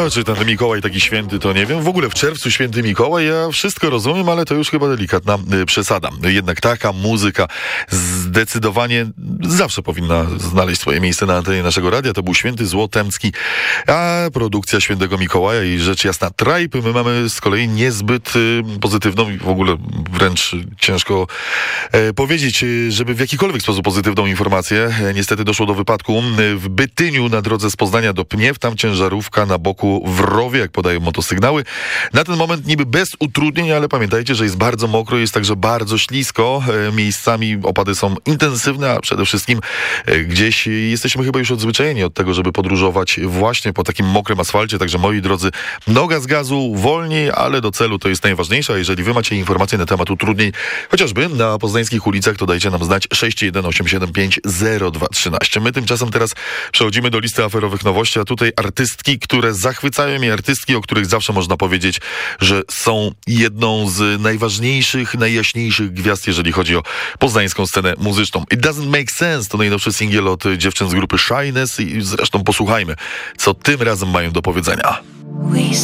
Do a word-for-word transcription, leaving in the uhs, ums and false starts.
No, czy ten Mikołaj taki święty, to nie wiem. W ogóle w czerwcu święty Mikołaj, ja wszystko rozumiem, ale to już chyba delikatna y, przesada. Jednak taka muzyka zdecydowanie zawsze powinna znaleźć swoje miejsce na antenie naszego radia. To był Święty Złotemski, a produkcja Świętego Mikołaja i rzecz jasna Tribe. My mamy z kolei niezbyt y, pozytywną i w ogóle wręcz ciężko y, powiedzieć, y, żeby w jakikolwiek sposób pozytywną informację. Niestety doszło do wypadku w Bytyniu na drodze z Poznania do Pniew. Tam ciężarówka na boku w rowie, jak podają motosygnały. Na ten moment niby bez utrudnień, ale pamiętajcie, że jest bardzo mokro, jest także bardzo ślisko. Miejscami opady są intensywne, a przede wszystkim gdzieś jesteśmy chyba już odzwyczajeni od tego, żeby podróżować właśnie po takim mokrym asfalcie. Także moi drodzy, noga z gazu, wolniej, ale do celu to jest najważniejsze. A jeżeli wy macie informacje na temat utrudnień, chociażby na poznańskich ulicach, to dajcie nam znać sześć jeden osiem siedem pięć zero dwa jeden trzy. My tymczasem teraz przechodzimy do listy aferowych nowości, a tutaj artystki, które zachwycają mnie, artystki, o których zawsze można powiedzieć, że są jedną z najważniejszych, najjaśniejszych gwiazd, jeżeli chodzi o poznańską scenę muzyczną. It Doesn't Make Sense to najnowszy singiel od dziewczyn z grupy Shyness i zresztą posłuchajmy, co tym razem mają do powiedzenia.